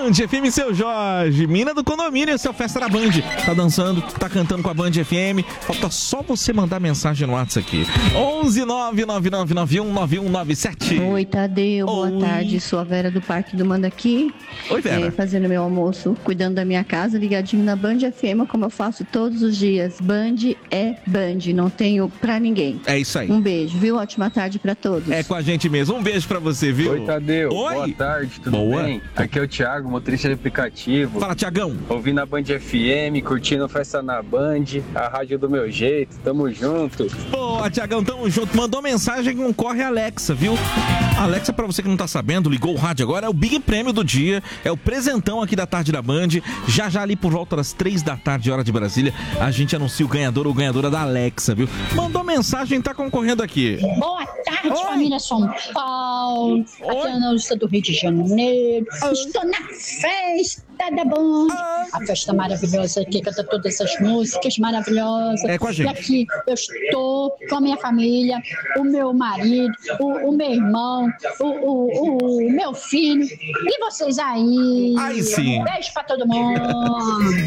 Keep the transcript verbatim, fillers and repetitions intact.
Band F M, seu Jorge, mina do condomínio, seu festa da Band. Tá dançando, tá cantando com a Band F M. Falta só você mandar mensagem no WhatsApp aqui. onze nove nove nove nove um nove um nove sete. Oi, Tadeu, boa Oi. tarde. Sou a Vera do Parque do Mandaqui. Oi, Vera. É, fazendo meu almoço, cuidando da minha casa, ligadinho na Band F M, como eu faço todos os dias. Band é Band, não tenho pra ninguém. É isso aí. Um beijo, viu? Ótima tarde pra todos. É com a gente mesmo. Um beijo pra você, viu? Oi, Tadeu. Oi. Boa tarde, tudo Boa. bem? Aqui é o Thiago, motorista de aplicativo. Fala, Tiagão. Ouvindo a Band F M, curtindo a festa na Band, a rádio do meu jeito. Tamo junto. Boa, Tiagão, tamo junto. Mandou mensagem, concorre a Alexa, viu? A Alexa, pra você que não tá sabendo, ligou o rádio agora, é o Big Prêmio do dia, é o presentão aqui da tarde da Band. Já já ali por volta das três da tarde, hora de Brasília, a gente anuncia o ganhador ou ganhadora da Alexa, viu? Mandou mensagem, tá concorrendo aqui. Boa tarde, Oi. família São Paulo. Aqui é a Ana do Rio de Janeiro. Estou na festa da Band. A festa maravilhosa que canta todas as músicas maravilhosas. É com a gente. E aqui eu estou com a minha família, o meu marido, o, o meu irmão, o, o, o meu filho. E vocês aí? Aí sim. Um beijo pra todo mundo.